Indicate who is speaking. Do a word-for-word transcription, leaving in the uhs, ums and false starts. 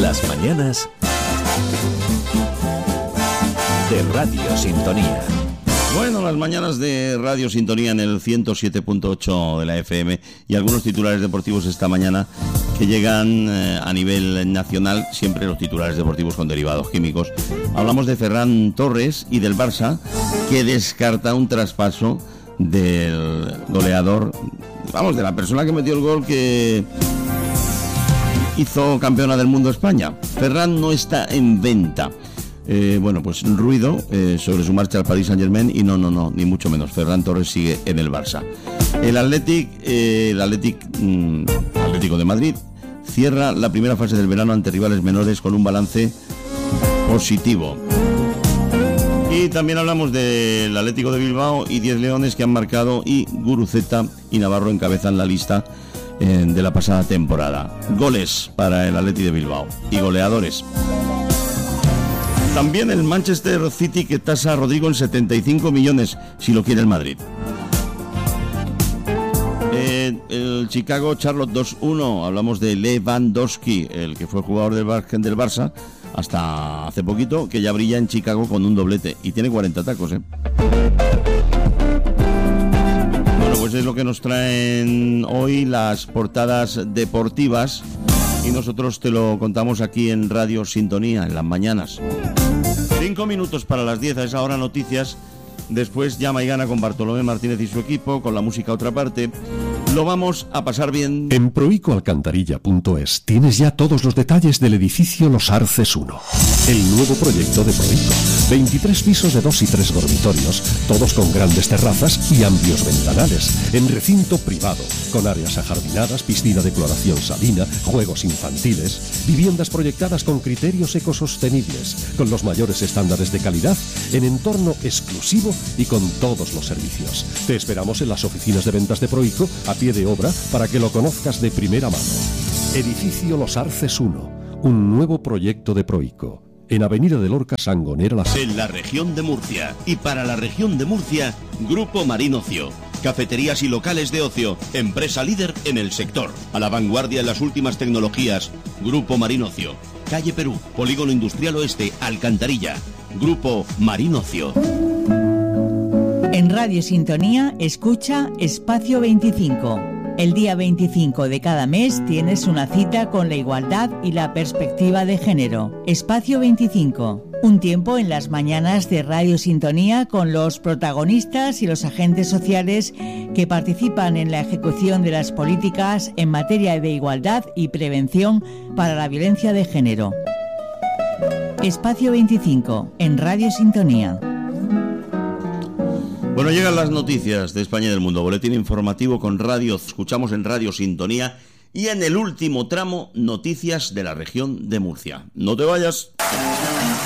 Speaker 1: Las mañanas de Radio Sintonía.
Speaker 2: Bueno, las mañanas de Radio Sintonía en el ciento siete punto ocho de la F M y algunos titulares deportivos esta mañana que llegan eh, a nivel nacional, siempre los titulares deportivos con derivados químicos. Hablamos de Ferran Torres y del Barça, que descarta un traspaso del goleador, vamos, de la persona que metió el gol que hizo campeona del mundo España. Ferran no está en venta. Eh, bueno, pues ruido eh, sobre su marcha al Paris Saint-Germain y no, no, no, ni mucho menos. Ferran Torres sigue en el Barça. El Athletic, eh, el Athletic, mm, Atlético de Madrid cierra la primera fase del verano ante rivales menores con un balance positivo. Y también hablamos del Atlético de Bilbao y diez leones que han marcado, y Guruceta y Navarro encabezan la lista eh, de la pasada temporada. Goles para el Athletic de Bilbao y goleadores. También el Manchester City, que tasa a Rodrigo en setenta y cinco millones, si lo quiere el Madrid. Eh, el Chicago Charlotte dos uno, hablamos de Lewandowski, el que fue jugador del, Bar- del Barça hasta hace poquito, que ya brilla en Chicago con un doblete y tiene cuarenta tacos, ¿eh? Bueno, pues es lo que nos traen hoy las portadas deportivas y nosotros te lo contamos aquí en Radio Sintonía, en las mañanas. Cinco minutos para las diez, a esa hora noticias. Después llama y gana con Bartolomé Martínez y su equipo, con la música a otra parte. Lo vamos a pasar bien.
Speaker 3: En proico alcantarilla punto es tienes ya todos los detalles del edificio Los Arces uno, el nuevo proyecto de Proico. veintitrés pisos de dos y tres dormitorios, todos con grandes terrazas y amplios ventanales, en recinto privado, con áreas ajardinadas, piscina de cloración salina, juegos infantiles, viviendas proyectadas con criterios ecosostenibles, con los mayores estándares de calidad, en entorno exclusivo y con todos los servicios. Te esperamos en las oficinas de ventas de Proico, a pie de obra, para que lo conozcas de primera mano. Edificio Los Arces uno, un nuevo proyecto de Proico, en Avenida de Lorca, Sangonera La...
Speaker 4: En la región de Murcia y para la región de Murcia, Grupo Marín Ocio. Cafeterías y locales de ocio, empresa líder en el sector. A la vanguardia en las últimas tecnologías, Grupo Marín Ocio. Calle Perú, Polígono Industrial Oeste, Alcantarilla. Grupo Marín Ocio.
Speaker 5: En Radio Sintonía, escucha Espacio veinticinco. El día veinticinco de cada mes tienes una cita con la igualdad y la perspectiva de género. Espacio veinticinco. Un tiempo en las mañanas de Radio Sintonía con los protagonistas y los agentes sociales que participan en la ejecución de las políticas en materia de igualdad y prevención para la violencia de género. Espacio veinticinco, en Radio Sintonía.
Speaker 2: Bueno, llegan las noticias de España y del mundo. Boletín informativo con radio. Escuchamos en Radio Sintonía. Y en el último tramo, noticias de la región de Murcia. No te vayas.